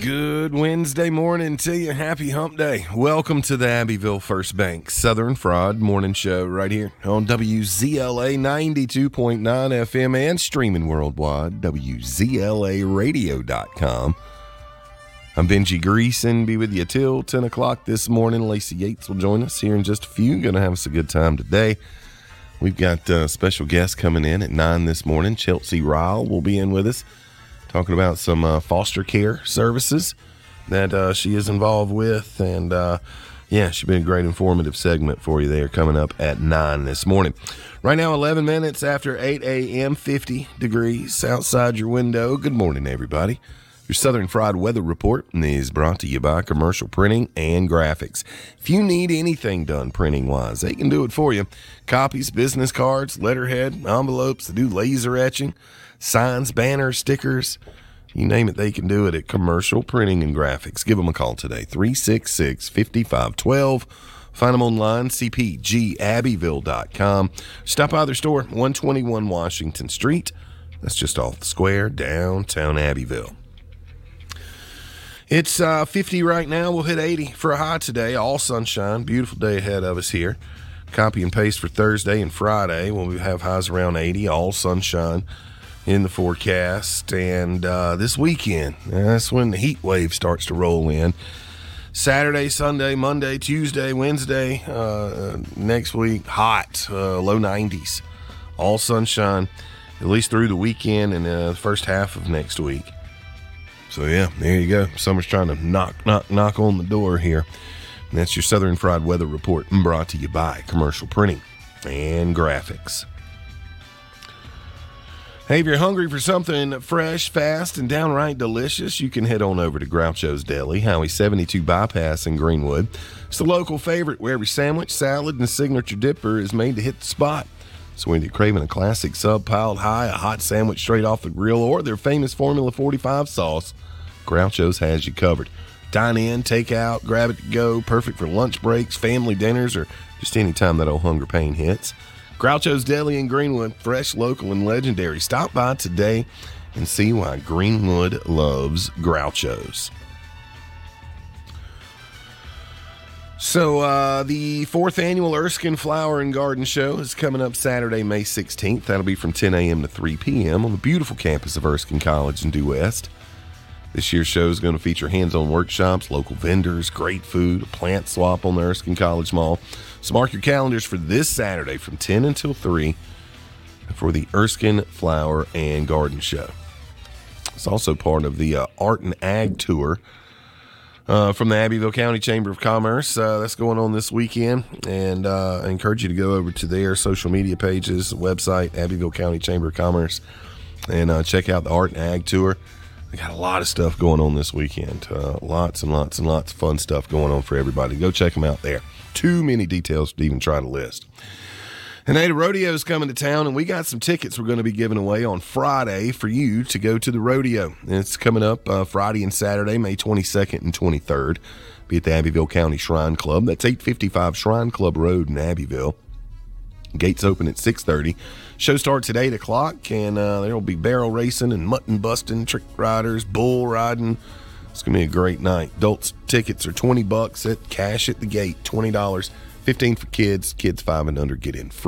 Good Wednesday morning to you. Happy hump day. Welcome to the Abbeville First Bank Southern Fraud Morning Show right here on WZLA 92.9 FM and streaming worldwide, WZLAradio.com. I'm Benji Greason, be with you till 10 o'clock this morning. Lacey Yates will join us here in just a few. Going to have us a good time today. We've got special guests coming in at 9 this morning. Chelsea Ryle will be in with us, talking about some foster care services that she is involved with. And, she's been a great informative segment for you there coming up at 9 this morning. Right now, 11 minutes after 8 a.m., 50 degrees outside your window. Good morning, everybody. Your Southern Fried Weather Report is brought to you by Commercial Printing and Graphics. If you need anything done printing-wise, they can do it for you. Copies, business cards, letterhead, envelopes, they do laser etching, signs, banners, stickers, you name it, they can do it at Commercial Printing and Graphics. Give them a call today, 366-5512. Find them online, cpgabbeville.com. Stop by their store, 121 Washington Street. That's just off the square, downtown Abbeville. It's 50 right now. We'll hit 80 for a high today. All sunshine. Beautiful day ahead of us here. Copy and paste for Thursday and Friday when we have highs around 80. All sunshine in the forecast. And this weekend, that's when the heat wave starts to roll in. Saturday, Sunday, Monday, Tuesday, Wednesday, next week, hot, low 90s. All sunshine, at least through the weekend and the first half of next week. So, yeah, there you go. Summer's trying to knock on the door here. And that's your Southern Fried Weather Report, brought to you by Commercial Printing and Graphics. Hey, if you're hungry for something fresh, fast, and downright delicious, you can head on over to Groucho's Deli, Highway 72 Bypass in Greenwood. It's the local favorite where every sandwich, salad, and signature dipper is made to hit the spot. So whether you're craving a classic sub piled high, a hot sandwich straight off the grill, or their famous Formula 45 sauce, Groucho's has you covered. Dine in, take out, grab it to go, perfect for lunch breaks, family dinners, or just any time that old hunger pain hits. Groucho's Deli in Greenwood, fresh, local, and legendary. Stop by today and see why Greenwood loves Groucho's. So the 4th annual Erskine Flower and Garden Show is coming up Saturday, May 16th. That'll be from 10 a.m. to 3 p.m. on the beautiful campus of Erskine College in Due West. This year's show is going to feature hands-on workshops, local vendors, great food, a plant swap on the Erskine College Mall. So mark your calendars for this Saturday from 10 until 3 for the Erskine Flower and Garden Show. It's also part of the Art and Ag Tour from the Abbeville County Chamber of Commerce. That's going on this weekend, and I encourage you to go over to their social media pages, website, Abbeville County Chamber of Commerce, and check out the Art and Ag Tour. They got a lot of stuff going on this weekend. Lots and lots and lots of fun stuff going on for everybody. Go check them out there. Too many details to even try to list. And hey, the rodeo is coming to town, and we got some tickets we're going to be giving away on Friday for you to go to the rodeo. And it's coming up Friday and Saturday, May 22nd and 23rd. Be at the Abbeville County Shrine Club. That's 855 Shrine Club Road in Abbeville. Gates open at 6:30. Show starts at 8 o'clock, and there will be barrel racing and mutton busting, trick riders, bull riding. It's going to be a great night. Adults tickets are $20 at cash at the gate, $20. $15 for kids. Kids 5 and under get in free.